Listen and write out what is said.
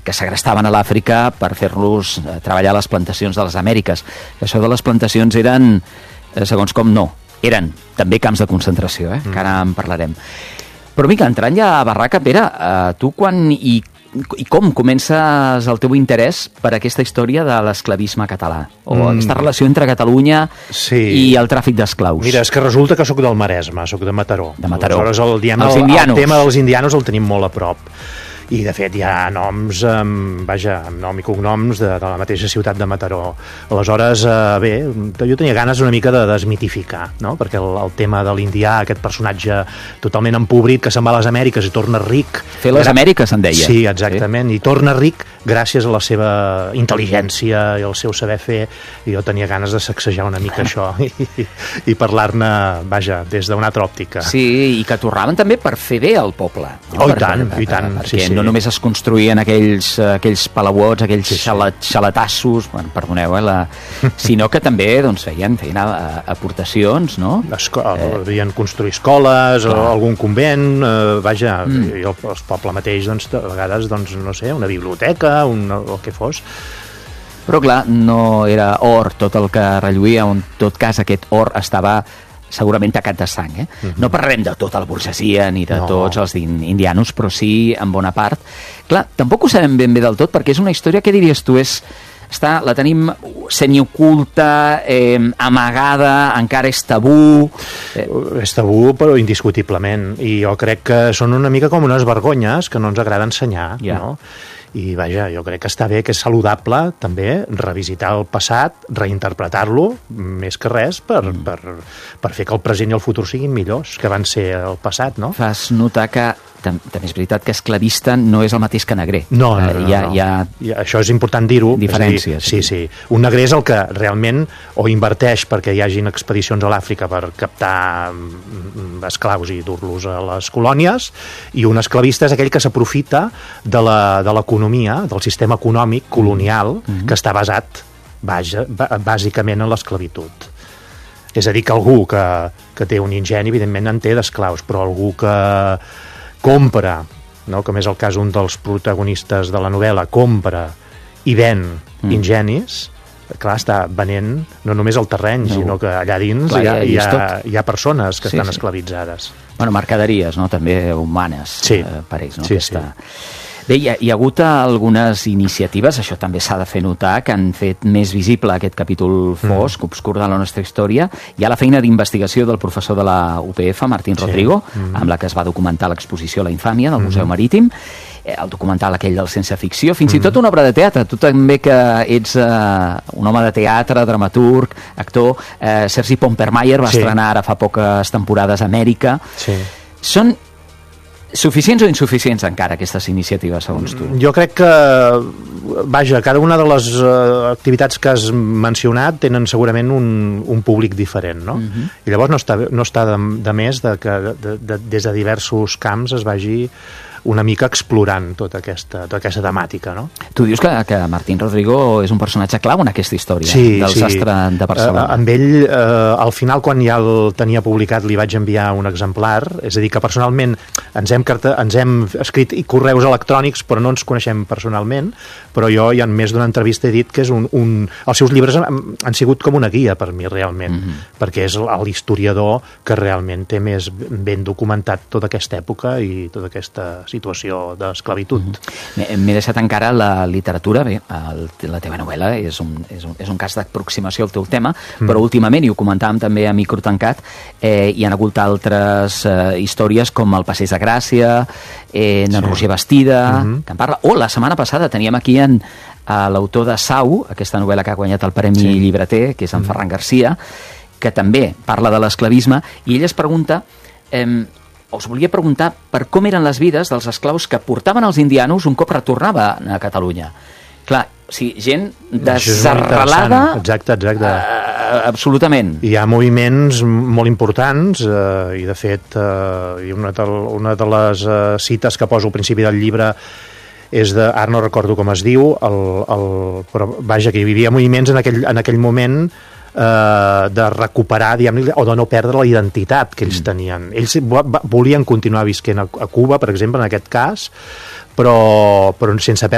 que segrestaven a l'Àfrica per fer-los treballar a les plantacions de les Amèriques. Això de les plantacions eren, segons com no, eren també camps de concentració, que ara en parlarem. Però mica, entrant ja a barraca, Pere, tu quan i com comences el teu interès per aquesta història de l'esclavisme català? O aquesta relació entre Catalunya i el tràfic d'esclaus? Mira, és que resulta que sóc del Maresme, sóc de Mataró. De Mataró. Aleshores, el tema dels indianos el tenim molt a prop. I, de fet, hi ha noms, amb nom i cognoms de la mateixa ciutat de Mataró. Aleshores, bé, jo tenia ganes una mica de desmitificar, no? Perquè el tema de l'indià, aquest personatge totalment empobrit que se'n va a les Amèriques i torna ric... Fer les Amèriques, se'n deia. Sí, exactament, i torna ric gràcies a la seva intel·ligència i al seu saber fer, i jo tenia ganes de sacsejar una mica això i parlar-ne, des d'una altra òptica. Sí, i que tornaven també per fer bé al poble. Oh, i tant, perquè no només es construïen aquells palauots, aquells xalatassos, bueno, perdoneu, sinó que també feien aportacions, no? Devien construir escoles, algun convent, i el poble mateix, a vegades, no sé, una biblioteca, el que fos. Però clar, no era or tot el que relluïa, en tot cas aquest or estava segurament tacat de sang. No parlarem de tota la burgesia ni de tots els indianos, però sí en bona part. Clar, tampoc ho sabem ben bé del tot, perquè és una història que diries tu la tenim semioculta, amagada, encara és tabú. És tabú, però indiscutiblement. I jo crec que són una mica com unes vergonyes que no ens agrada ensenyar, no? I jo crec que està bé, que és saludable també revisitar el passat, reinterpretar-lo, més que res, per fer que el present i el futur siguin millors que van ser el passat, no? Fas notar que també és veritat que esclavista no és el mateix que negrer. No. Això és important dir-ho. Diferències. Sí. Un negrer és el que realment o inverteix perquè hi hagin expedicions a l'Àfrica per captar esclaus i dur-los a les colònies, i un esclavista és aquell que s'aprofita de l'economia, del sistema econòmic colonial que està basat bàsicament en l'esclavitud. És a dir, que algú que té un ingeni, evidentment en té d'esclaus, però algú que compra, com és el cas un dels protagonistes de la novel·la, compra i ven ingenis, clar, està venent no només el terreny, sinó que allà dins hi ha persones que estan esclavitzades. Bueno, mercaderies, no? També humanes per ells, no? Sí. Bé, hi ha hagut algunes iniciatives, això també s'ha de fer notar, que han fet més visible aquest capítol fosc, obscur de la nostra història. Hi ha la feina d'investigació del professor de la UPF, Martín Rodrigo, amb la que es va documentar l'exposició La infàmia del Museu Marítim, el documental aquell del Sense ficció, fins i tot una obra de teatre. Tu també, que ets un home de teatre, dramaturg, actor, Sergi Pompermayer va estrenar ara fa poques temporades a Amèrica. Són suficients o insuficients encara aquestes iniciatives, segons tu? Jo crec que, cada una de les activitats que has mencionat tenen segurament un públic diferent, no? I llavors no està de més que des de diversos camps es vagi una mica explorant tota aquesta temàtica, no? Tu dius que Martín Rodrigo és un personatge clau en aquesta història del sastre de Barcelona. Amb ell, al final, quan ja el tenia publicat, li vaig enviar un exemplar, és a dir, que personalment ens hem escrit correus electrònics, però no ens coneixem personalment, però jo ja en més d'una entrevista he dit que els seus llibres han sigut com una guia per mi, realment, perquè és l'historiador que realment té més ben documentat tota aquesta època i tota aquesta situació d'esclavitud. M'he deixat encara la literatura. Bé, la teva novel·la és un cas d'aproximació al teu tema, però últimament, i ho comentàvem també a micro tancat, hi ha hagut altres històries com El passeig de Gràcia, en Roger Bastida, que en parla. La setmana passada teníem aquí l'autor de Sau, aquesta novel·la que ha guanyat el Premi Llibreter, que és en Ferran Garcia, que també parla de l'esclavisme, i ell es pregunta... us volia preguntar per com eren les vides dels esclaus que portaven els indianos un cop retornava a Catalunya. Clar, o sigui, gent desarrelada... Exacte. Absolutament. Hi ha moviments molt importants i, de fet, una de les cites que poso al principi del llibre és ara no recordo com es diu, però vaja, que hi havia moviments en aquell moment de recuperar, diguem-ne, o de no perdre la identitat que ells tenien. Ells volien continuar visquent a Cuba, per exemple, en aquest cas, però sense perdre